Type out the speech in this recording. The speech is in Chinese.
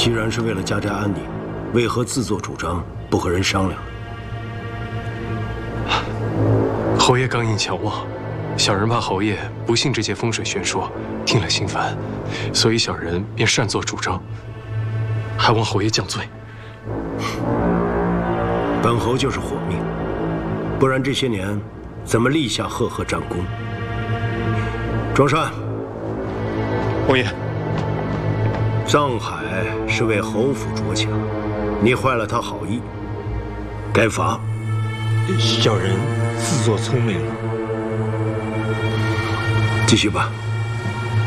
既然是为了家安宁，为何自作主张，不和人商量？ 侯爷刚硬强妄，小人怕侯爷不信这些风水玄说，听了心烦，所以小人便擅作主张，还望侯爷降罪。 本侯就是火命，不然这些年怎么立下赫赫战功？庄山， 侯爷， 藏海是为侯府着想，你坏了他好意，该罚。 小人自作聪明了。 继续吧。